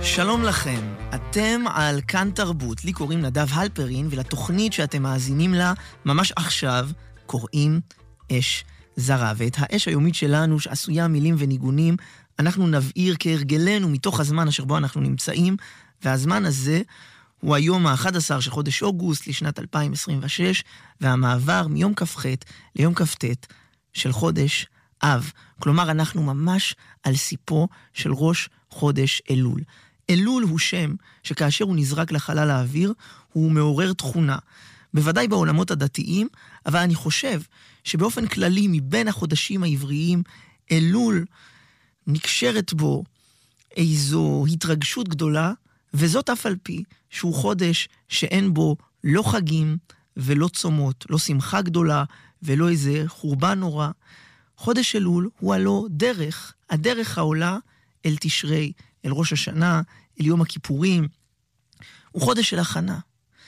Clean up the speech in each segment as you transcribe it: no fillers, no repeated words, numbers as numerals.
שלום לכם, אתם על כאן תרבות, לי קוראים נדב הלפרין, ולתוכנית שאתם מאזינים לה ממש עכשיו קוראים אש זרה. ואת האש היומית שלנו שעשויה מילים וניגונים, אנחנו נבעיר כהרגלנו מתוך הזמן אשר בו אנחנו נמצאים, והזמן הזה הוא היום ה-11 של חודש אוגוסט לשנת 2026, והמעבר מיום כ"ח ליום כ"ט של חודש אב. כלומר, אנחנו ממש על סיפו של ראש חודש אלול. אלול הוא שם שכאשר הוא נזרק לחלל האוויר, הוא מעורר תכונה. בוודאי בעולמות הדתיים, אבל אני חושב שבאופן כללי מבין החודשים העבריים, אלול נקשרת בו איזו התרגשות גדולה, וזאת אף על פי שהוא חודש שאין בו לא חגים ולא צומות, לא שמחה גדולה ולא איזה חורבן נורא. חודש אלול הוא הלא דרך, הדרך העולה אל תשרי, אל ראש השנה, אל יום הכיפורים. הוא חודש של הכנה.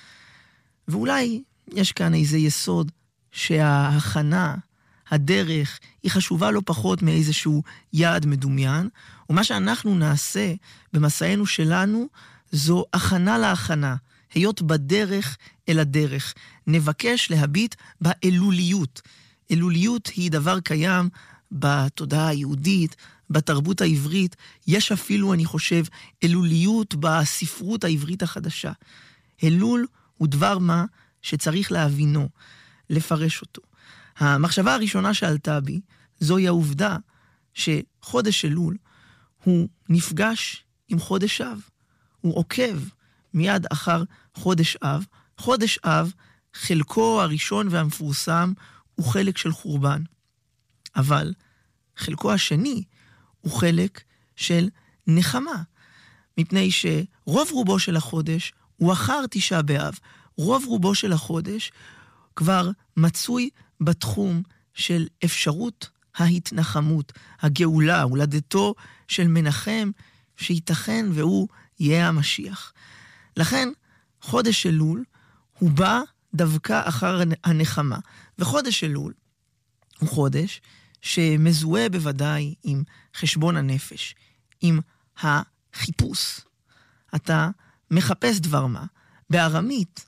ואולי יש כאן איזה יסוד שההכנה, הדרך, היא חשובה לא פחות מאיזשהו יעד מדומיין, ומה שאנחנו נעשה במסענו שלנו זו הכנה להכנה, היות בדרך אל הדרך. נבקש להביט באלוליות. אלוליות היא דבר קיים בתודעה היהודית, בתרבות העברית. יש אפילו, אני חושב, אלוליות בספרות העברית החדשה. אלול הוא דבר מה שצריך להבינו, לפרש אותו. המחשבה הראשונה שעלתה בי, זוהי העובדה שחודש אלול הוא נפגש עם חודש אב. הוא עוקב מיד אחר חודש אב. חודש אב, חלקו הראשון והמפורסם, הוא חלק של חורבן. אבל חלקו השני הוא חלק של נחמה. מפני שרוב רובו של החודש הוא אחר תשעה באב. רוב רובו של החודש כבר מצוי בתחום של אפשרות ההתנחמות, הגאולה, הולדתו של מנחם, שייתכן והוא יהיה המשיח. לכן חודש אלול הוא בא דווקא אחר הנחמה. וחודש אלול הוא חודש שמזוהה בוודאי עם חשבון הנפש, עם החיפוש. אתה מחפש דבר מה. בארמית,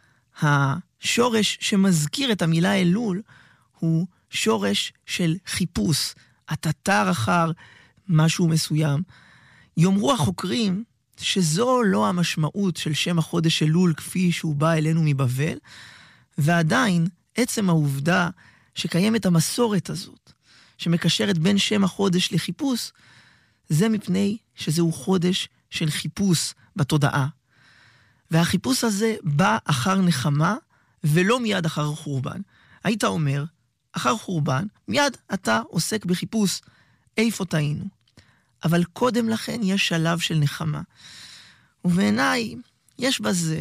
השורש שמזכיר את המילה אלול הוא שורש של חיפוש. אתה תר אחר משהו מסוים. יאמרו החוקרים שזו לא המשמעות של שם החודש אלול כפי שהוא בא אלינו מבבל, ועדיין עצם העובדה שקיימת המסורת הזאת, שמקשרת בין שם החודש לחיפוש, זה מפני שזהו חודש של חיפוש בתודעה. והחיפוש הזה בא אחר נחמה, ולא מיד אחר חורבן. היית אומר, אחר חורבן, מיד אתה עוסק בחיפוש, איפה טעינו. אבל קודם לכן יש שלב של נחמה. ובעיניי יש בזה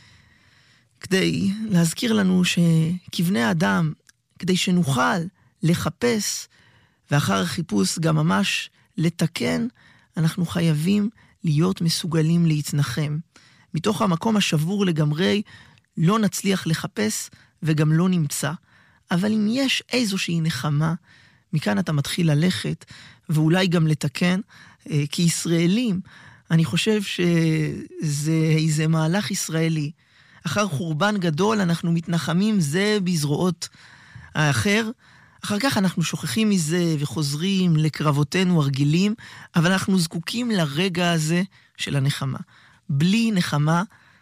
כדי להזכיר לנו שכבני אדם, כדי שנוכל לחפש, ואחר החיפוש גם ממש לתקן, אנחנו חייבים להיות מסוגלים להתנחם. מתוך המקום השבור לגמרי, לא נצליח לחפש וגם לא נמצא. אבל אם יש איזושהי נחמה, מכאן אתה מתחיל ללכת, ואולי גם לתקן. כישראלים, אני חושב שזה איזה מהלך ישראלי. אחר חורבן גדול אנחנו מתנחמים זה בזרועות האחר. אחר כך אנחנו שוכחים מזה וחוזרים לקרבותינו הרגילים, אבל אנחנו זקוקים לרגע הזה של הנחמה. בלי נחמה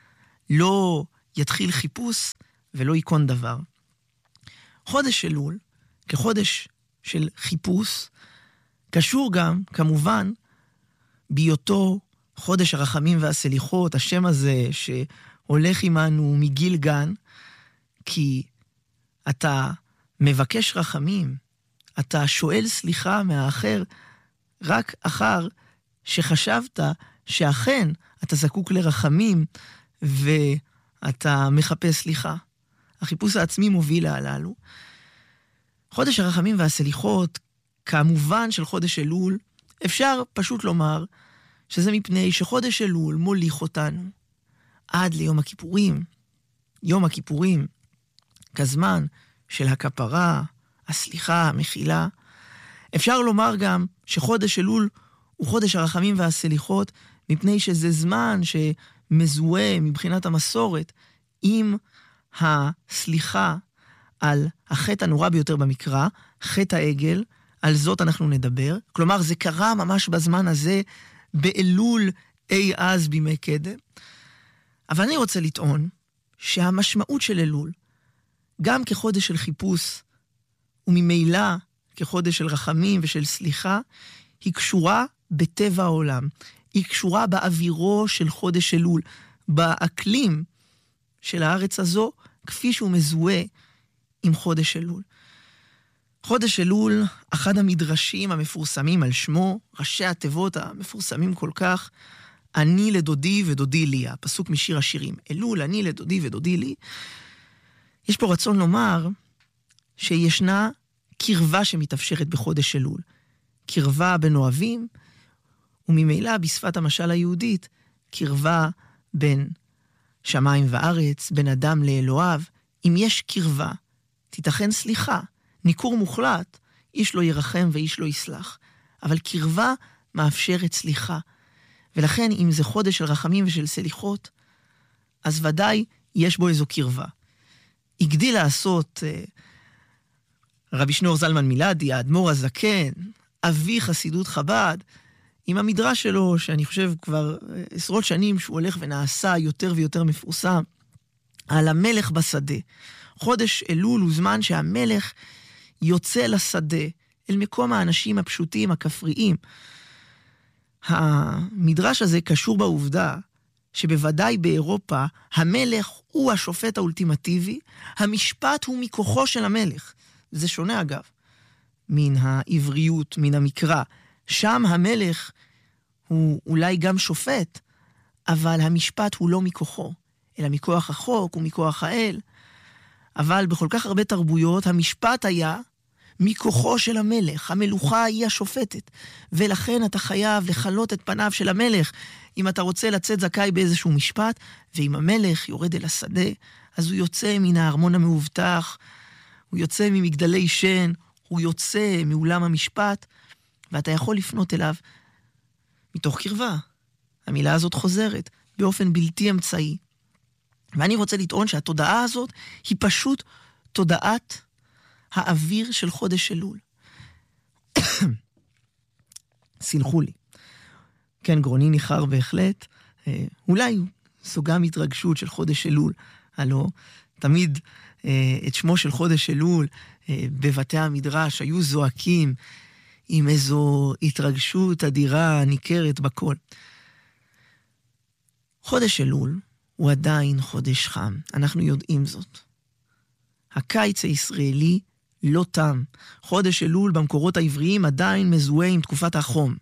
לא יתחיל חיפוש ולא יקון דבר. חודש אלול, כחודש של חיפוש, קשור גם, כמובן, בהיותו חודש הרחמים והסליחות, השם הזה שהולך עמנו מגיל גן, כי אתה מבקש רחמים, אתה שואל סליחה מהאחר, רק אחר שחשבת שאכן אתה זקוק לרחמים, ואתה מחפש סליחה. החיפוש העצמי מוביל להללו. חודש הרחמים והסליחות, כמובן של חודש אלול, אפשר פשוט לומר שזה מפני שחודש אלול מוליך אותנו עד ליום הכיפורים. יום הכיפורים, כזמן של הכפרה, הסליחה, המחילה. אפשר לומר גם שחודש אלול הוא חודש הרחמים והסליחות, מפני שזה זמן שמזוהה מבחינת המסורת עם הסליחה על החטא הנורא ביותר במקרא, חטא העגל, על זאת אנחנו נדבר. כלומר, זה קרה ממש בזמן הזה, באלול אי אז בימי קדם. אבל אני רוצה לטעון שהמשמעות של אלול, גם כחודש של חיפוש, וממילא כחודש של רחמים ושל סליחה, היא קשורה בטבע העולם. היא קשורה באווירו של חודש אלול, באקלים של הארץ הזו, כפי שהוא מזוהה עם חודש אלול. חודש אלול, אחד המדרשים המפורסמים על שמו, ראשי התיבות המפורסמים כל כך, אני לדודי ודודי לי, הפסוק משיר השירים. אלול, אני לדודי ודודי לי. יש פה רצון לומר שישנה קרבה שמתאפשרת בחודש אלול. קרבה בין אוהבים, וממילא בשפת המשל היהודית, קרבה בין שמיים וארץ, בין אדם לאלוהיו. אם יש קרבה, תיתכן סליחה. ניכור מוחלט, איש לא ירחם ואיש לא יסלח. אבל קרבה מאפשרת סליחה. ולכן אם זה חודש של רחמים ושל סליחות, אז ודאי יש בו איזו קרבה. הגדיל לעשות רבי שניאור זלמן מילדי, האדמו"ר הזקן, אבי חסידות חב"ד, עם המדרש שלו, שאני חושב כבר עשרות שנים שהוא הולך ונעשה יותר ויותר מפורסם, על המלך בשדה. חודש אלול הוא זמן שהמלך יוצא לשדה, אל מקום האנשים הפשוטים, הכפריים. המדרש הזה קשור בעובדה שבוודאי באירופה המלך הוא השופט האולטימטיבי, המשפט הוא מכוחו של המלך. זה שונה אגב, מן העבריות, מן המקרא. שם המלך הוא אולי גם שופט, אבל המשפט הוא לא מכוחו, אלא מכוח החוק ומכוח האל. אבל בכל כך הרבה תרבויות המשפט היה מכוחו של המלך, המלוכה היא השופטת, ולכן אתה חייב לחלות את פניו של המלך אם אתה רוצה לצאת זכאי באיזשהו משפט, ואם המלך יורד אל השדה, אז הוא יוצא מן הארמון המאובטח, הוא יוצא ממגדלי שן, הוא יוצא מאולם המשפט, ואתה יכול לפנות אליו מתוך קרבה. המילה הזאת חוזרת באופן בלתי אמצעי. ואני רוצה לטעון שהתודעה הזאת היא פשוט תודעת האוויר של חודש אלול. סלחו לי. כן, גרוני ניחר בהחלט. אולי זו גם התרגשות של חודש אלול. הלא, תמיד את שמו של חודש אלול בבתי המדרש היו זועקים עם איזו התרגשות אדירה ניכרת בכל. חודש אלול הוא עדיין חודש חם. אנחנו יודעים זאת. הקיץ הישראלי לא תם. חודש אלול במקורות העבריים עדיין מזוהה עם תקופת החום.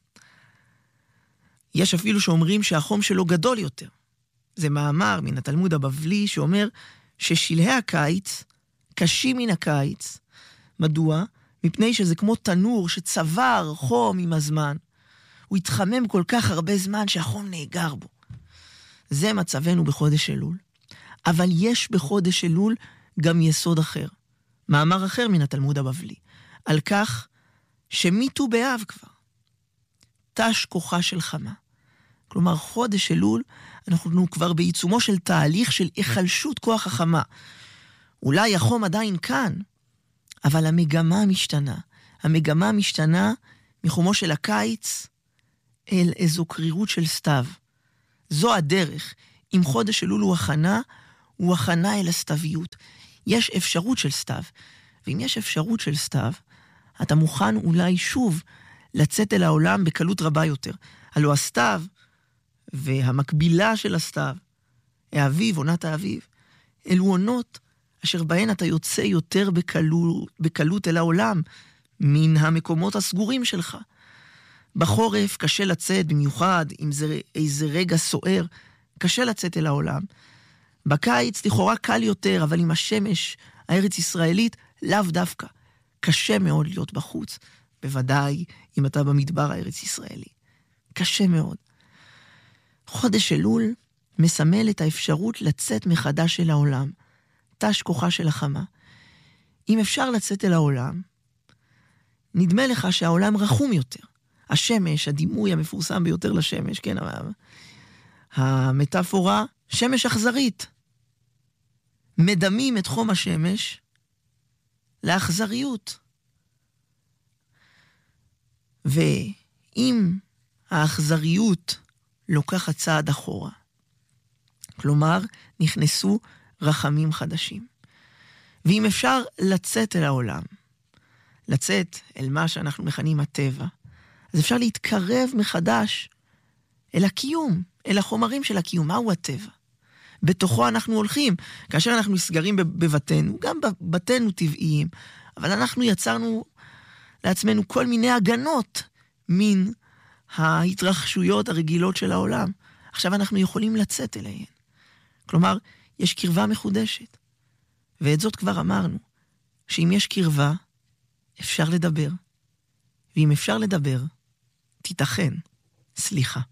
יש אפילו שאומרים שהחום שלו גדול יותר. זה מאמר מן התלמוד הבבלי שאומר ששלהי הקיץ קשים מן הקיץ. מדוע? מפני שזה כמו תנור שצבר חום עם הזמן. הוא התחמם כל כך הרבה זמן שהחום נאגר בו. זה מצבנו בחודש אלול. אבל יש בחודש אלול גם יסוד אחר. מאמר אחר מן התלמוד הבבלי. על כך שמיטו באב כבר. תש כוחה של חמה. כלומר, חודש אלול, אנחנו כבר בעיצומו של תהליך של החלשות כוח החמה. אולי החום עדיין כאן, אבל המגמה משתנה. המגמה משתנה מחומו של הקיץ אל איזו קרירות של סתיו. זו הדרך. אם חודש אלול הוא הכנה אל הסתיוויות. יש אפשרות של סתיו. ואם יש אפשרות של סתיו, אתה מוכן אולי שוב לצאת אל העולם בקלות רבה יותר. הלוא הסתיו והמקבילה של הסתיו, האביב, עונת האביב, אלו עונות אשר בהן אתה יוצא יותר בקלות אל העולם מן המקומות הסגורים שלך. בחורף קשה לצאת, במיוחד אם זה איזה רגע סוער, קשה לצאת אל העולם. בקיץ לכאורה קל יותר, אבל עם השמש הארץ ישראלית לאו דווקא. קשה מאוד להיות בחוץ, בוודאי אם אתה במדבר הארץ ישראלי. קשה מאוד. חודש אלול מסמל את האפשרות לצאת מחדש אל העולם. תש כוחה של החמה. אם אפשר לצאת אל העולם, נדמה לך שהעולם רחום יותר. השמש, הדימוי המפורסם ביותר לשמש, כן, המטאפורה, שמש אכזרית. מדמים את חום השמש לאכזריות. ואם האכזריות לוקחת צעד אחורה, כלומר, נכנסו רחמים חדשים. ואם אפשר לצאת אל העולם, לצאת אל מה שאנחנו מכנים הטבע, אז אפשר להתקרב מחדש אל הקיום, אל החומרים של הקיום. מהו הטבע? בתוכו אנחנו הולכים. כאשר אנחנו נסגרים בבתינו, גם בבתינו טבעיים, אבל אנחנו יצרנו לעצמנו כל מיני הגנות מן ההתרחשויות הרגילות של העולם. עכשיו אנחנו יכולים לצאת אליהן. כלומר, יש קרבה מחודשת. ואת זאת כבר אמרנו, שאם יש קרבה, אפשר לדבר. ואם אפשר לדבר, תיתכן סליחה.